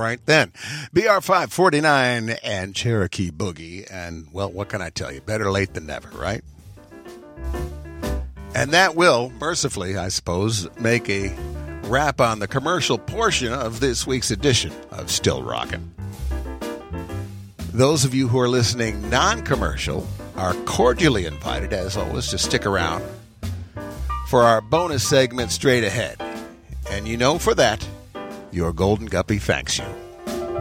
right then. BR549 and Cherokee Boogie. And, well, what can I tell you? Better late than never, right? And that will, mercifully, I suppose, make a wrap on the commercial portion of this week's edition of Still Rockin'. Those of you who are listening non-commercial are cordially invited, as always, to stick around for our bonus segment straight ahead. And you know for that, your Golden Guppy thanks you.